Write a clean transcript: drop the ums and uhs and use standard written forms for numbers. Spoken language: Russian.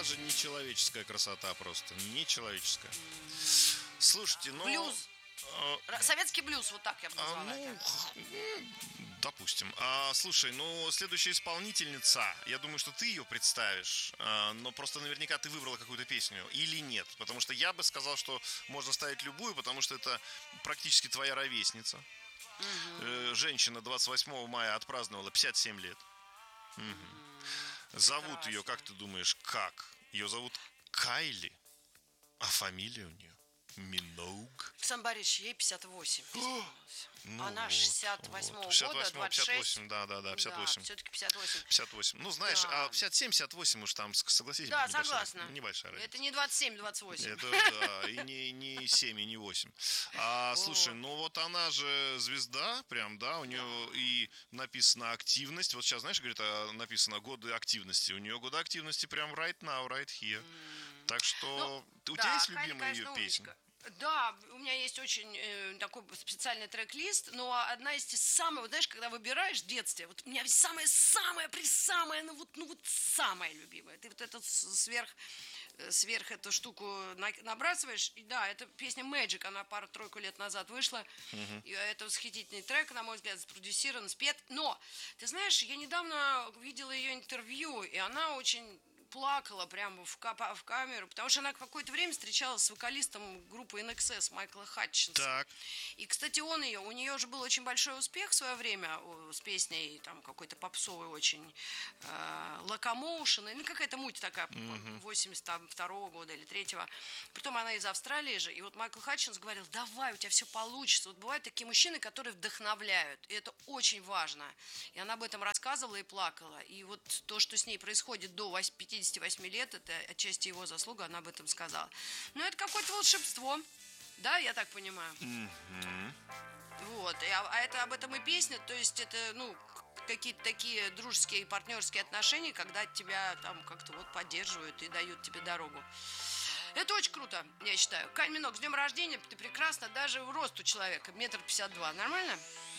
она же нечеловеческая красота просто. Нечеловеческая. Слушайте, ну... Блюз. Советский блюз, вот так я бы назвала это. Допустим. Слушай, следующая исполнительница, я думаю, что ты ее представишь, но просто наверняка ты выбрала какую-то песню или нет, потому что я бы сказал, что можно ставить любую, потому что это практически твоя ровесница. Женщина 28 мая отпраздновала 57 лет. Зовут ее, как ты думаешь, как? Ее зовут Кайли, а фамилия у нее Миноуг. Сам Борис, ей 58. Она 68-го года, 26. 58, да, 58. Да, все-таки 58. 58. Ну, знаешь, Да. 57-58 уж там, согласись, Да, согласна. Небольшая разница. Это не 27-28. Это да, и не 7, и не 8. Слушай, вот она же звезда, прям, да, у нее и написано активность. Вот сейчас, знаешь, говорит, написано годы активности. У нее годы активности прям right now, right here. Так что у тебя есть любимая ее песня? Да, у меня есть очень такой специальный трек-лист, но одна из самых, знаешь, когда выбираешь в детстве, вот у меня самая-самая, самая любимая. Ты вот эту сверх эту штуку набрасываешь, и да, это песня Magic, она пару-тройку лет назад вышла, и это восхитительный трек, на мой взгляд, спродюсирован, спет, но, ты знаешь, я недавно видела ее интервью, и она очень... плакала прямо в камеру, потому что она какое-то время встречалась с вокалистом группы INXS Майкла Хатчинса. Так. И, кстати, у нее же был очень большой успех в свое время с песней там какой-то попсовой очень Locomotion, какая-то муть такая, 82-го года или 3-го. Притом она из Австралии же, и вот Майкл Хатчинс говорил, давай, у тебя все получится. Вот бывают такие мужчины, которые вдохновляют, и это очень важно. И она об этом рассказывала и плакала. И вот то, что с ней происходит до 58 лет, это отчасти его заслуга, она об этом сказала. Но это какое-то волшебство, да, я так понимаю. Вот, а это об этом и песня, то есть это, какие-то такие дружеские и партнерские отношения, когда тебя там как-то вот поддерживают и дают тебе дорогу. Это очень круто, я считаю. Кань Минок, с днем рождения, ты прекрасна, даже в рост у человека, 1,52 м, нормально?